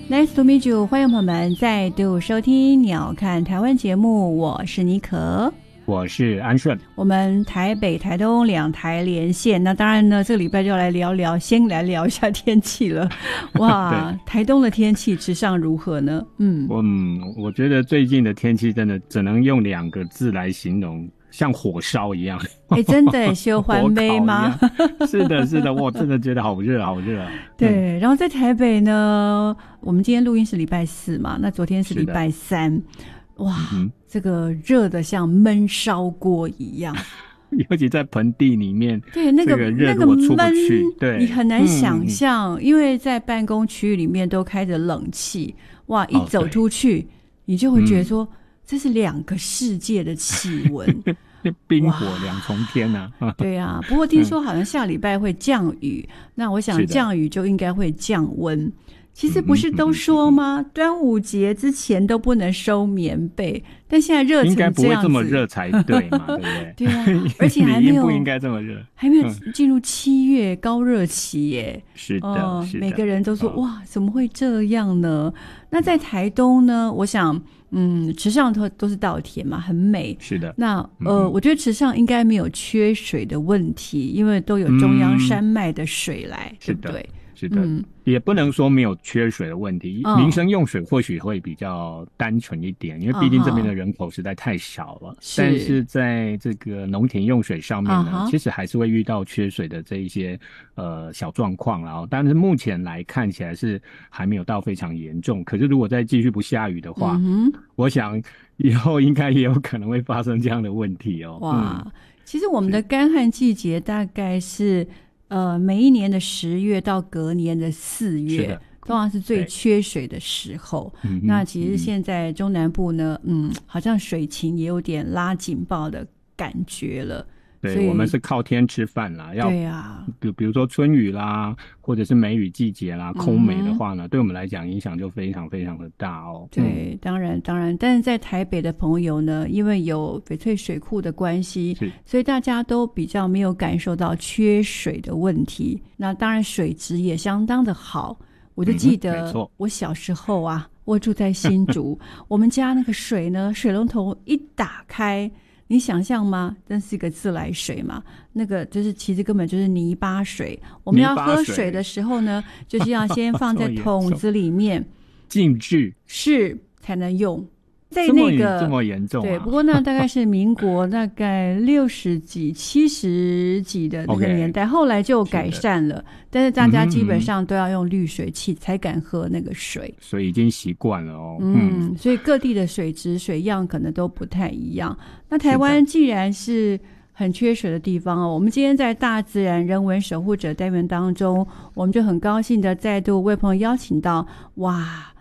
Nice to meet you， 欢迎朋友们再度收听鸟看台湾节目，我是妮可， 我是安顺。 我们台北、台东两台连线，那当然呢，这个礼拜就要来聊聊，先来聊一下天气了。哇，台东的天气池上如何呢？ 我觉得最近的天气真的只能用2个字来形容，像火烧一样。 真的修环杯吗？ 是的，是的，我真的觉得好热，好热。 对，然后在台北呢，我们今天录音是礼拜4嘛，那昨天是礼拜3。哇，这个热的像闷烧锅一样， 尤其在盆地里面， 对那个热如果出不去，对， 你很难想象，因为在办公区域里面都开着冷气，哇，一走出去，你就会觉得说，这是2个世界的气温。 冰火2重天啊。 对啊，不过听说好像下礼拜会降雨，那我想降雨就应该会降温。其实不是都说吗？端午节之前都不能收棉被，但现在热成这样子， 应该不会这么热才对嘛，对不对？ 对啊，而且还没有不应该这么热， 还没有进入7月高热期耶。 是的，是的， 每个人都说哇，怎么会这样呢？那在台东呢？我想，池上都是稻田嘛，很美。 是的。 那我觉得池上应该没有缺水的问题，因为都有中央山脉的水来，对不对？ 是的，也不能说没有缺水的问题，民生用水或许会比较单纯一点，因为毕竟这边的人口实在太少了。但是在这个农田用水上面呢，其实还是会遇到缺水的这一些小状况啦。但是目前来看起来是还没有到非常严重。可是如果再继续不下雨的话，我想以后应该也有可能会发生这样的问题哦。 哇，其实我们的干旱季节大概是每一年的10月到隔年的4月，通常是最缺水的时候。那其实现在中南部呢，好像水情也有点拉警报的感觉了。 对，我们是靠天吃饭啦， 对啊， 比如说春雨啦，或者是梅雨季节啦，空梅的话呢，对我们来讲影响就非常非常的大哦。 对，当然，但是在台北的朋友呢，因为有翡翠水库的关系，所以大家都比较没有感受到缺水的问题。那当然水质也相当的好。我就记得我小时候啊，我住在新竹，我们家那个水呢，水龙头一打开，你想象吗？真是一个自来水嘛，那个就是其实根本就是泥巴水。我们要喝水的时候呢，就是要先放在桶子里面静置是才能用。在那个这么严重对，不过那大概是民国大概60几、70几的那个年代，后来就改善了，但是大家基本上都要用滤水器才敢喝那个水， 所以已经习惯了哦。 所以各地的水质、水样可能都不太一样。那台湾既然是很缺水的地方哦，我们今天在大自然人文守护者单元当中，我们就很高兴的再度为朋友邀请到哇